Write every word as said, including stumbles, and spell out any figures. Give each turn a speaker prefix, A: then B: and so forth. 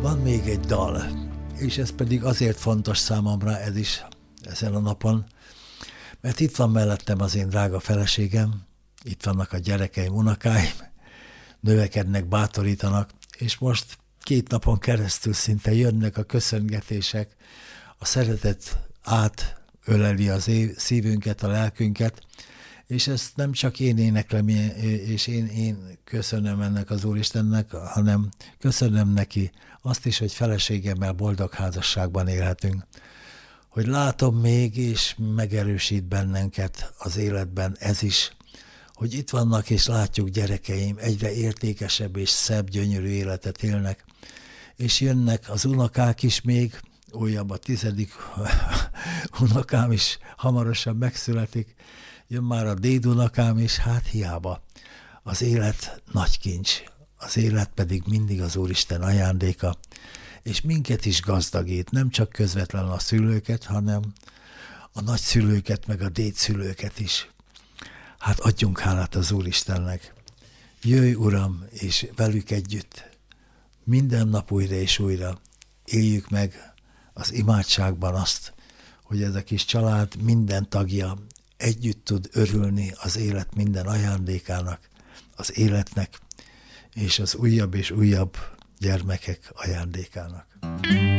A: Van még egy dal, és ez pedig azért fontos számomra, ez is ezen a napon, mert itt van mellettem az én drága feleségem, itt vannak a gyerekeim, unokáim, növekednek, bátorítanak, és most két napon keresztül szinte jönnek a köszöngetések, a szeretet átöleli az év, szívünket, a lelkünket, és ezt nem csak én éneklem, és én, én köszönöm ennek az Úristennek, hanem köszönöm neki azt is, hogy feleségemmel boldog házasságban élhetünk. Hogy látom még, és megerősít bennünket az életben ez is, hogy itt vannak, és látjuk gyerekeim, egyre értékesebb és szebb, gyönyörű életet élnek, és jönnek az unokák is még, újabb a tizedik unokám is hamarosan megszületik, jön már a dédunokám is, hát hiába. Az élet nagy kincs, az élet pedig mindig az Úristen ajándéka, és minket is gazdagít, nem csak közvetlenül a szülőket, hanem a nagyszülőket, meg a dédszülőket is. Hát adjunk hálát az Úristennek. Jöjj, Uram, és velük együtt minden nap újra és újra éljük meg az imádságban azt, hogy ez a kis család minden tagja együtt tud örülni az élet minden ajándékának, az életnek, és az újabb és újabb gyermekek ajándékának.